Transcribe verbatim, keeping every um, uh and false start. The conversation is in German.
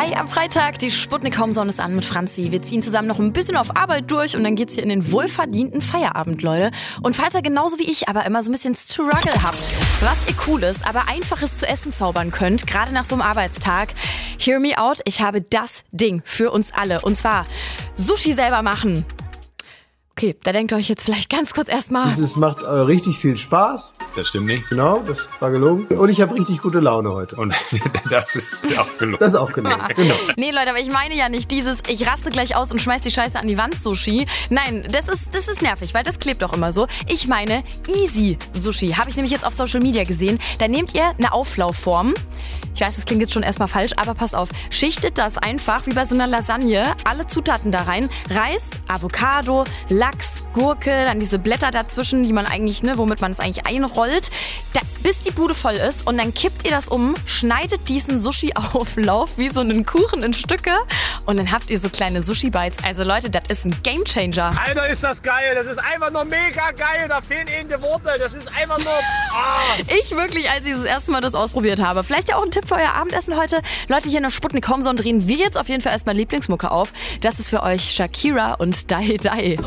Hi, am Freitag, die Sputnik Homezone ist an mit Franzi. Wir ziehen zusammen noch ein bisschen auf Arbeit durch und dann geht's hier in den wohlverdienten Feierabend, Leute. Und falls ihr genauso wie ich aber immer so ein bisschen Struggle habt, was ihr Cooles, aber Einfaches zu essen zaubern könnt, gerade nach so einem Arbeitstag, hear me out, ich habe das Ding für uns alle. Und zwar Sushi selber machen. Okay, da denkt ihr euch jetzt vielleicht ganz kurz erstmal. Es macht äh, richtig viel Spaß. Das stimmt nicht. Genau, das war gelogen. Und ich habe richtig gute Laune heute. Und das ist auch gelogen. Das ist auch gelogen, genau. Nee, Leute, aber ich meine ja nicht dieses, ich raste gleich aus und schmeiß die Scheiße an die Wand Sushi. Nein, das ist, das ist nervig, weil das klebt auch immer so. Ich meine Easy Sushi. Habe ich nämlich jetzt auf Social Media gesehen. Da nehmt ihr eine Auflaufform. Ich weiß, das klingt jetzt schon erstmal falsch, aber passt auf. Schichtet das einfach wie bei so einer Lasagne. Alle Zutaten da rein. Reis, Avocado, Lachs, Gurke, dann diese Blätter dazwischen, die man eigentlich, ne, womit man es eigentlich einrollt, da, bis die Bude voll ist. Und dann kippt ihr das um, schneidet diesen Sushi-Auflauf wie so einen Kuchen in Stücke und dann habt ihr so kleine Sushi-Bites. Also Leute, das ist ein Gamechanger. Alter, ist das geil. Das ist einfach nur mega geil. Da fehlen eben die Worte. Das ist einfach nur... Ah. Ich wirklich, als ich das erste Mal das ausprobiert habe. Vielleicht ja auch ein Tipp für euer Abendessen heute. Leute, hier in der Sputnik Homezone drehen wir jetzt auf jeden Fall erstmal Lieblingsmucke auf. Das ist für euch Shakira und Die Die.